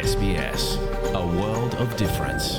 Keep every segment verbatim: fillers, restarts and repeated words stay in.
S B S, a world of difference.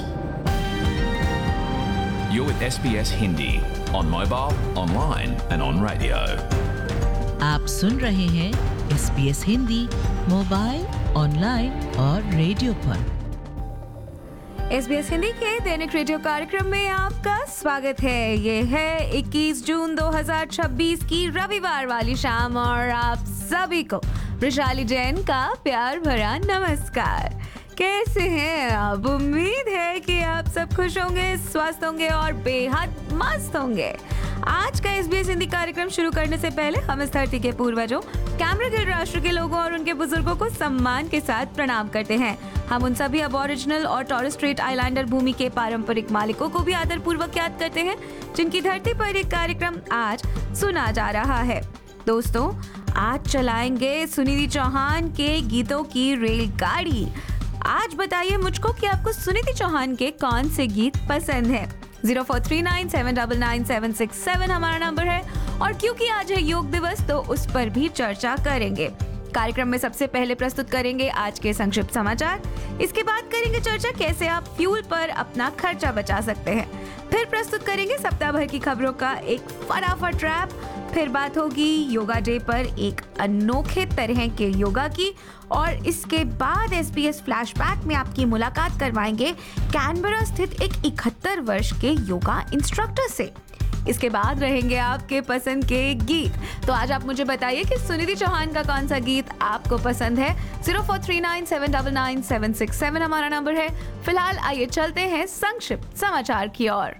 You're with S B S Hindi on mobile, online and on radio. आप सुन रहे हैं S B S Hindi mobile, online और radio पर। S B S Hindi के दैनिक radio कार्यक्रम में आपका स्वागत है। ये है इक्कीस जून दो हज़ार छब्बीस की रविवार वाली शाम और आप सभी को वृषाली जैन का प्यार भरा नमस्कार। कैसे हैं आप? उम्मीद है कि आप सब खुश होंगे, स्वस्थ होंगे और बेहद मस्त होंगे। आज का एस बी एस हिंदी कार्यक्रम शुरू करने से पहले हम इस धरती के पूर्वजों, कैमरा गिर राष्ट्र के लोगों और उनके बुजुर्गों को सम्मान के साथ प्रणाम करते हैं। हम उन सभी अबॉरिजिनल और टॉरस स्ट्रेट आइलैंडर भूमि के पारंपरिक मालिकों को भी आदर पूर्वक याद करते हैं, जिनकी धरती पर एक कार्यक्रम आज सुना जा रहा है। दोस्तों, आज चलाएंगे सुनिधि चौहान के गीतों की रेलगाड़ी। आज बताइए मुझको कि आपको सुनिधि चौहान के कौन से गीत पसंद है। Zero four three nine seven nine nine seven six seven हमारा नंबर है और क्योंकि आज है योग दिवस तो उस पर भी चर्चा करेंगे। कार्यक्रम में सबसे पहले प्रस्तुत करेंगे आज के संक्षिप्त समाचार। इसके बाद करेंगे चर्चा कैसे आप फ्यूल पर अपना खर्चा बचा सकते हैं। फिर प्रस्तुत करेंगे सप्ताह भर की खबरों का एक फटाफट रैप। फिर बात होगी योगा डे पर एक अनोखे तरह के योगा की और इसके बाद एस बी एस फ्लैशबैक में आपकी मुलाकात करवाएंगे कैनबरा स्थित एक इकहत्तर वर्ष के योगा इंस्ट्रक्टर से। इसके बाद रहेंगे आपके पसंद के गीत। तो आज आप मुझे बताइए कि सुनिधि चौहान का कौन सा गीत आपको पसंद है। Zero four three nine seven nine nine seven six seven हमारा नंबर है। फिलहाल आइए चलते हैं संक्षिप्त समाचार की ओर।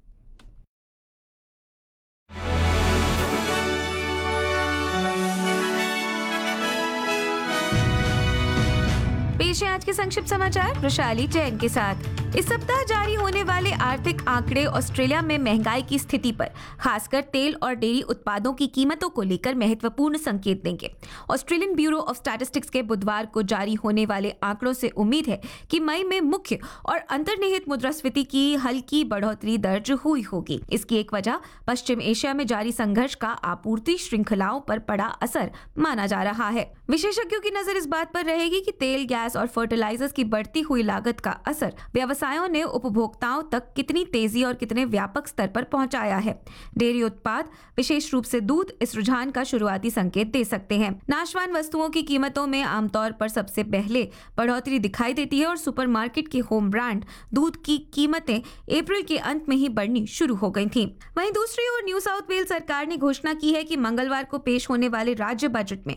पेश है आज के संक्षिप्त समाचार वृषाली जैन के साथ। इस सप्ताह जारी होने वाले आर्थिक आंकड़े ऑस्ट्रेलिया में महंगाई की स्थिति पर, खासकर तेल और डेयरी उत्पादों की कीमतों को लेकर महत्वपूर्ण संकेत देंगे। ऑस्ट्रेलियन ब्यूरो ऑफ स्टैटिस्टिक्स के बुधवार को जारी होने वाले आंकड़ों से उम्मीद है कि मई में मुख्य और अंतर्निहित मुद्रास्फीति की हल्की बढ़ोतरी दर्ज हुई होगी। इसकी एक वजह पश्चिम एशिया में जारी संघर्ष का आपूर्ति श्रृंखलाओं पर पड़ा असर माना जा रहा है। विशेषज्ञों की नजर इस बात पर रहेगी कि तेल, गैस और फर्टिलाइजर्स की बढ़ती हुई लागत का असर व्यवसायों ने उपभोक्ताओं तक कितनी तेजी और कितने व्यापक स्तर पर पहुंचाया है। डेयरी उत्पाद, विशेष रूप से दूध, इस रुझान का शुरुआती संकेत दे सकते हैं। नाशवान वस्तुओं की कीमतों में आमतौर पर सबसे पहले बढ़ोतरी दिखाई देती है और सुपरमार्केट की होम ब्रांड दूध की कीमतें अप्रैल के अंत में ही बढ़नी शुरू हो गई थीं। वहीं दूसरी ओर न्यू साउथ वेल्स सरकार ने घोषणा की है कि मंगलवार को पेश होने वाले राज्य बजट में